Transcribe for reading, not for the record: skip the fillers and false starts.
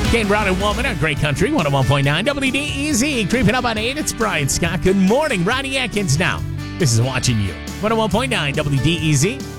Kane Brown and Woman on Great Country 101.9 WDEZ. Creeping up on 8, it's Brian Scott. Good morning. Ronnie Atkins now. This is Watching You. 101.9 WDEZ.